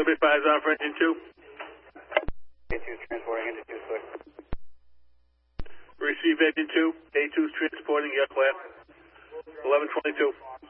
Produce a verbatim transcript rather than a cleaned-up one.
Liberty five is on for engine two. A two transporting into two foot. Receive engine two. A two is transporting aircraft. eleven twenty-two.